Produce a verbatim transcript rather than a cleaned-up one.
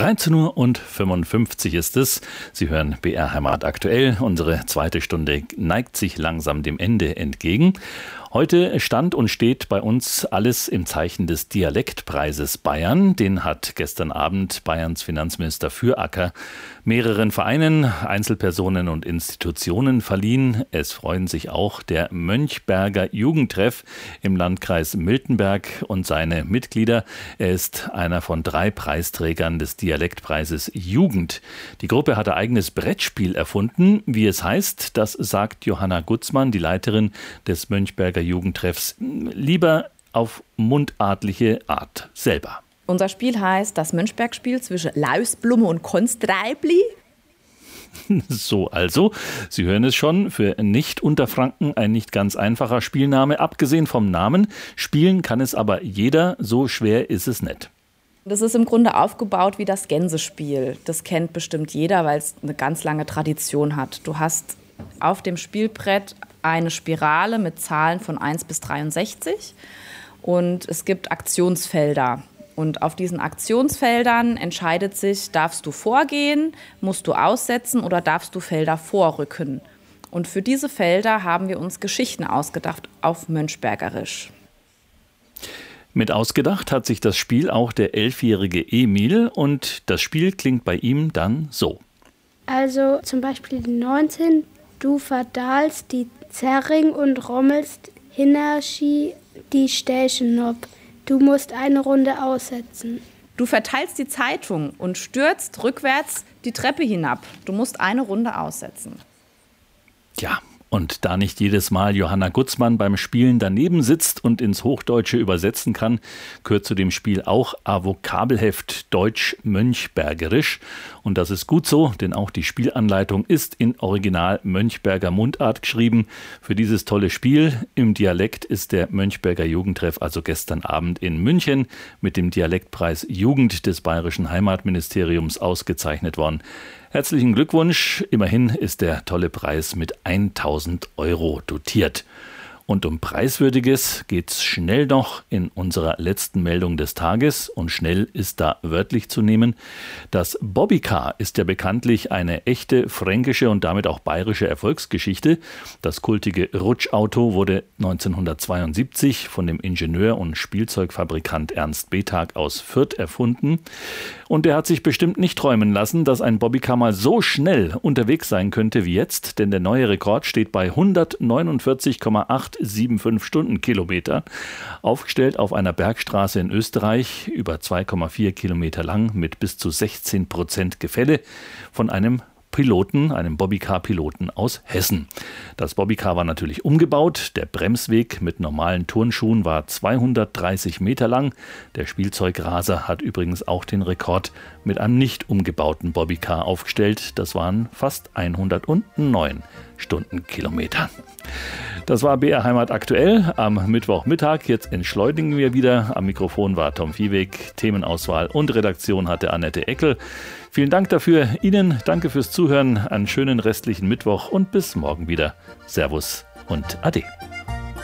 dreizehn Uhr und fünfundfünfzig ist es. Sie hören B R Heimat aktuell. Unsere zweite Stunde neigt sich langsam dem Ende entgegen. Heute stand und steht bei uns alles im Zeichen des Dialektpreises Bayern. Den hat gestern Abend Bayerns Finanzminister Fürracker mehreren Vereinen, Einzelpersonen und Institutionen verliehen. Es freuen sich auch der Mönchberger Jugendtreff im Landkreis Miltenberg und seine Mitglieder. Er ist einer von drei Preisträgern des Dialektpreises Jugend. Die Gruppe hat ein eigenes Brettspiel erfunden. Wie es heißt, das sagt Johanna Gutzmann, die Leiterin des Mönchberger Jugendtreffs, lieber auf mundartliche Art selber. Unser Spiel heißt das Mönchberg-Spiel zwischen Lausblume und Konstreibli. So also, Sie hören es schon, für Nicht-Unterfranken ein nicht ganz einfacher Spielname. Abgesehen vom Namen, spielen kann es aber jeder, so schwer ist es nicht. Das ist im Grunde aufgebaut wie das Gänsespiel. Das kennt bestimmt jeder, weil es eine ganz lange Tradition hat. Du hast auf dem Spielbrett eine Spirale mit Zahlen von eins bis dreiundsechzig und es gibt Aktionsfelder. Und auf diesen Aktionsfeldern entscheidet sich, darfst du vorgehen, musst du aussetzen oder darfst du Felder vorrücken. Und für diese Felder haben wir uns Geschichten ausgedacht auf Mönchbergerisch. Mit ausgedacht hat sich das Spiel auch der elfjährige Emil und das Spiel klingt bei ihm dann so. Also zum Beispiel die neunzehn, du verdahlst die Zerring und rommelst Hinnerschi die Stächen ob. Du musst eine Runde aussetzen. Du verteilst die Zeitung und stürzt rückwärts die Treppe hinab. Du musst eine Runde aussetzen. Ja, und da nicht jedes Mal Johanna Gutzmann beim Spielen daneben sitzt und ins Hochdeutsche übersetzen kann, gehört zu dem Spiel auch ein Vokabelheft Deutsch-Mönchbergerisch. Und das ist gut so, denn auch die Spielanleitung ist in Original Mönchberger Mundart geschrieben. Für dieses tolle Spiel im Dialekt ist der Mönchberger Jugendtreff also gestern Abend in München mit dem Dialektpreis Jugend des Bayerischen Heimatministeriums ausgezeichnet worden. Herzlichen Glückwunsch, immerhin ist der tolle Preis mit tausend Euro dotiert. Und um Preiswürdiges geht's schnell noch in unserer letzten Meldung des Tages. Und schnell ist da wörtlich zu nehmen. Das Bobbycar ist ja bekanntlich eine echte fränkische und damit auch bayerische Erfolgsgeschichte. Das kultige Rutschauto wurde neunzehnhundertzweiundsiebzig von dem Ingenieur und Spielzeugfabrikant Ernst Betag aus Fürth erfunden. Und er hat sich bestimmt nicht träumen lassen, dass ein Bobbycar mal so schnell unterwegs sein könnte wie jetzt. Denn der neue Rekord steht bei hundertneunundvierzig Komma achthundertfünfundsiebzig Stundenkilometer, aufgestellt auf einer Bergstraße in Österreich, über zwei Komma vier Kilometer lang mit bis zu sechzehn Prozent Gefälle von einem Piloten, einem Bobbycar-Piloten aus Hessen. Das Bobbycar war natürlich umgebaut. Der Bremsweg mit normalen Turnschuhen war zweihundertdreißig Meter lang. Der Spielzeugraser hat übrigens auch den Rekord mit einem nicht umgebauten Bobbycar aufgestellt. Das waren fast hundertneun Stundenkilometer. Das war B R Heimat aktuell am Mittwochmittag. Jetzt entschleunigen wir wieder. Am Mikrofon war Tom Viehweg. Themenauswahl und Redaktion hatte Annette Eckel. Vielen Dank dafür. Ihnen danke fürs Zuhören. Einen schönen restlichen Mittwoch und bis morgen wieder. Servus und Ade.